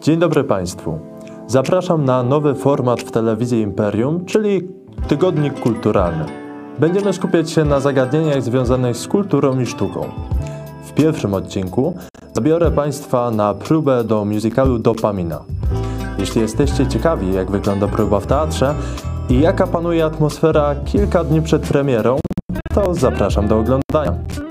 Dzień dobry Państwu. Zapraszam na nowy format w telewizji Imperium, czyli tygodnik kulturalny. Będziemy skupiać się na zagadnieniach związanych z kulturą i sztuką. W pierwszym odcinku zabiorę Państwa na próbę do musicalu Dopamina. Jeśli jesteście ciekawi, jak wygląda próba w teatrze i jaka panuje atmosfera kilka dni przed premierą, to zapraszam do oglądania.